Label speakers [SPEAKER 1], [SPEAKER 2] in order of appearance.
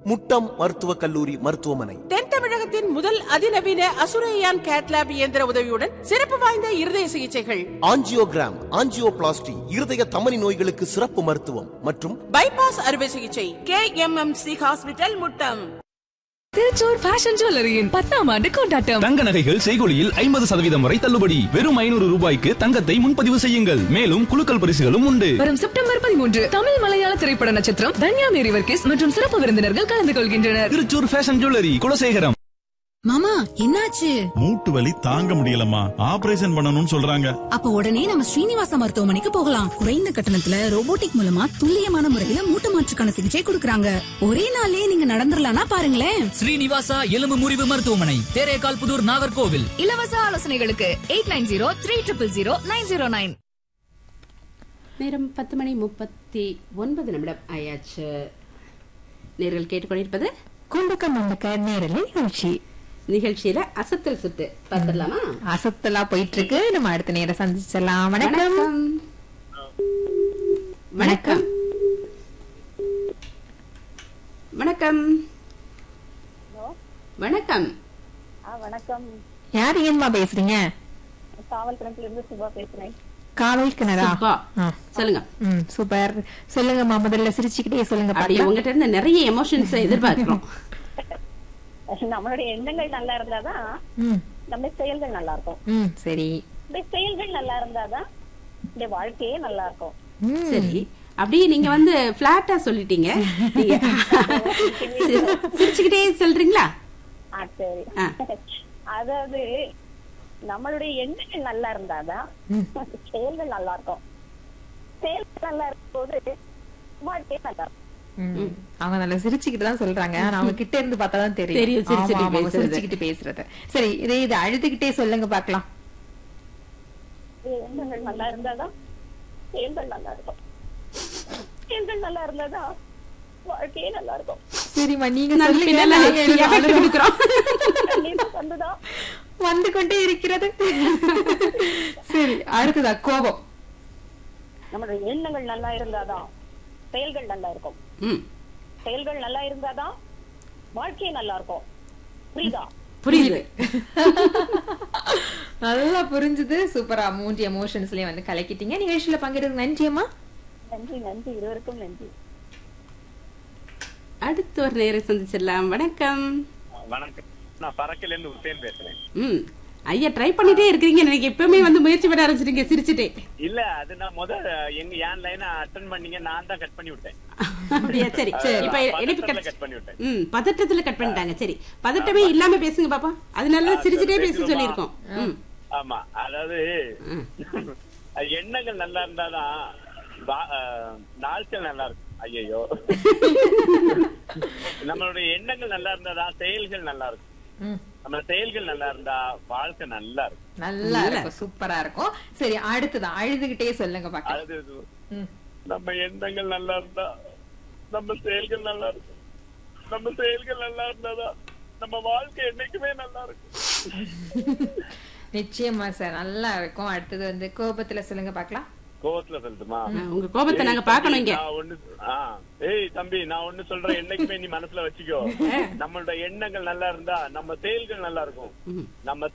[SPEAKER 1] முட்டம் மருத்துவக் கல்லூரி மருத்துவமனை.
[SPEAKER 2] தென் தமிழகத்தின் முதல் அதிநவீன அசுரையான் கேட்லாப் இயந்திர உதவியுடன் சிறப்பு வாய்ந்த இருதய சிகிச்சைகள்,
[SPEAKER 1] ஆஞ்சியோகிராம், ஆஞ்சியோபிளாஸ்டி, இருதய தமனி நோய்களுக்கு சிறப்பு மருத்துவம் மற்றும்
[SPEAKER 2] பைபாஸ் அறுவை சிகிச்சை. KMMC hospital, Muttam.
[SPEAKER 3] Thrissur fashion ஜுவல்லரியின் 10ஆம் ஆண்டு கொண்டாட்டம்.
[SPEAKER 4] தங்க நகைகள் செய்கூலியில் 50% வரை தள்ளுபடி. வெறும் 500 ரூபாய்க்கு தங்கத்தை முன்பதிவு செய்யுங்கள். மேலும் குலுக்கல் பரிசுகளும் உண்டு.
[SPEAKER 3] வரும் செப்டம்பர் 13 தமிழ் மலையாள திரைப்பட நட்சத்திரம் தன்யா மேரி வர்கீஸ் மற்றும் சிறப்பு விருந்தினர்கள் கலந்து கொள்கின்றனர்.
[SPEAKER 4] Thrissur fashion jewellery, Kulasekaram.
[SPEAKER 5] மாமா, என்னாச்சு?
[SPEAKER 6] மூட்டு வலி தாங்க முடியலம்மா, ஆபரேஷன் பண்ணணும்னு சொல்றாங்க.
[SPEAKER 5] அப்ப உடனே நம்ம ஸ்ரீனிவாசா மருத்துவமனைக்கு போகலாம். குறைந்த கட்டணத்துல ரோபோட்டிக் மூலமா துல்லியமான முறையில மூட்டு மாற்றுக்கான சிகிச்சை கொடுக்கறாங்க. ஒரே நாள்லயே நீங்க நடந்துடலாம்னா பாருங்களேன்.
[SPEAKER 7] ஸ்ரீனிவாசா எலும்பு முறிவு மருத்துவமனை, தேரேகால் புதூர், நாகர்கோவில்.
[SPEAKER 3] இலவச ஆலோசனைகளுக்கு 8903000909.
[SPEAKER 8] நேரம் 10:39 ஆயாச்சு. நேர்கள் கேட்டுக்கொண்டிருப்பது
[SPEAKER 9] கும்பகம் நேரலை நிகழ்ச்சி.
[SPEAKER 8] நிகழ்ச்சியில அசத்தல் சுட்டு பார்த்துடலாமா?
[SPEAKER 9] அசத்தலா போயிட்டு இருக்கு. நம்ம அடுத்த நேரம் சந்திச்சிடலாம். வணக்கம்.
[SPEAKER 8] வணக்கம். வணக்கம். வணக்கம்.
[SPEAKER 10] வணக்கம்.
[SPEAKER 9] யார் ஏன்மா பேசுறீங்க?
[SPEAKER 10] காவல் கிணத்துல இருந்து சுபா பேசுறேன்.
[SPEAKER 9] காவல் கிணறா?
[SPEAKER 8] சொல்லுங்க.
[SPEAKER 9] சூப்பர். சொல்லுங்கம்மா, முதல்ல சிரிச்சுக்கிட்டே சொல்லுங்க.
[SPEAKER 8] உங்ககிட்ட இருந்து நிறைய எமோஷன்ஸ் எதிர்பார்க்கிறோம்.
[SPEAKER 10] நம்மளுடைய எண்ணங்கள் நல்லா இருந்தாதான் நம்ம செயல்கள் நல்லா இருக்கும்.
[SPEAKER 9] சரி,
[SPEAKER 10] செயல்கள் நல்லா இருந்தாதான் இந்த வாழ்க்கையே நல்லா இருக்கும்.
[SPEAKER 8] சரி, அப்படியே நீங்க வந்து பிளாட்டா சொல்லிட்டீங்க. சிரிச்சுக்கிட்டே சொல்றீங்களா?
[SPEAKER 10] சரி, அதாவது நம்மளுடைய எண்ணங்கள் நல்லா இருந்தாதான் செயல்கள் நல்லா இருக்கும். செயல்கள் நல்லா இருக்கும் போது வாழ்க்கையே நல்லா இருக்கும்.
[SPEAKER 9] அவங்க நல்லா சிரிச்சுக்கிட்டு தான் சொல்றாங்க. அவங்க கிட்ட இருந்து பார்த்தாதான் தெரியும் சிரிச்சுக்கிட்டு பேசுறது. சரி, இது அழுதுகிட்டே சொல்லுங்க பாக்கலாம்.
[SPEAKER 10] எண்ணங்கள் நல்லா இருந்தாதான் செயல்கள் நல்லா இருக்கும். செயல்கள் நல்லா இருந்தாதான் வாழ்க்கையே நல்லா இருக்கும்.
[SPEAKER 9] சரிம்மா, நீங்க வந்து கொண்டே இருக்கிறது. சரி, அடுத்ததா கோபம்.
[SPEAKER 10] நம்மளுடைய எண்ணங்கள் நல்லா இருந்தாதான் செயல்கள் நல்லா இருக்கும். செயல்கள் நல்லா இருந்தாதான் வாழ்க்கையே நல்லா இருக்கும். புரியுதா?
[SPEAKER 8] புரியுது.
[SPEAKER 9] நல்லா புரிஞ்சுது. சூப்பரா 3 எமோஷன்ஸ்லயே வந்து கலக்கிட்டீங்க. நிகழ்ச்சியில பங்கெடுக்க நன்றி அம்மா.
[SPEAKER 10] நன்றி. நன்றி, இருவருக்கும் நன்றி.
[SPEAKER 8] அடுத்த ஒரு நேரம் சந்திச்சிடலாம். வணக்கம்.
[SPEAKER 11] வணக்கம், நான் பறக்கல இருந்து உசேன் பேசுறேன்.
[SPEAKER 8] ஐயா, ட்ரை பண்ணிட்டே இருக்கீங்க. எனக்கு எப்பவுமே வந்து முயற்சி பண்ண ஆரம்பிச்சிட்டீங்க சிரிச்சுட்டே.
[SPEAKER 11] இல்ல, அது நான் என் லைன் அட்டெண்ட் பண்ணீங்க, நான் தான் கட் பண்ணி விட்டேன்.
[SPEAKER 8] அப்படியா? சரி, இப்ப
[SPEAKER 11] கட் பண்ணி விட்டேன்.
[SPEAKER 8] பதட்டத்துல கட் பண்ணிட்டாங்க. சரி, பதட்டமே இல்லாம பேசுங்க பாப்பா. அதனால சிரிச்சுட்டே பேச சொல்லிருக்கோம்.
[SPEAKER 11] ஆமா, அதாவது எண்ணங்கள் நல்லா இருந்தாதான் நாட்கள் நல்லா இருக்கும். ஐயோ, நம்மளுடைய எண்ணங்கள் நல்லா இருந்தாதான் செயல்கள் நல்லா இருக்கும். நம்ம செயல்கள் நல்லா இருந்தா வாழ்க்கை நல்லா இருக்கும்.
[SPEAKER 9] நல்லா இருக்கும், சூப்பரா இருக்கும். சரி, அடுத்துதான் அழுதுகிட்டே சொல்லுங்க பாக்கலாம்.
[SPEAKER 11] நம்ம எண்ணங்கள் நல்லா இருந்தா நம்ம செயல்கள் நல்லா இருக்கும். நம்ம செயல்கள் நல்லா இருந்தாதான் நம்ம வாழ்க்கை என்னைக்குமே நல்லா இருக்கும்.
[SPEAKER 9] நிச்சயமா சார், நல்லா இருக்கும். அடுத்தது வந்து கோபத்துல சொல்லுங்க பாக்கலாம்.
[SPEAKER 11] கோபத்துல சொல்லட்டுமா?
[SPEAKER 8] உங்க கோபத்தை நாங்க பாக்கணும் இங்க.
[SPEAKER 11] ஏய் தம்பி, நான் ஒண்ணு சொல்றேன், என்னைக்குமே நீ மனசுல வச்சுக்கோ. நம்மளோட எண்ணங்கள் நல்லா இருந்தா நம்ம செயல்கள் நல்லா இருக்கும். நம்ம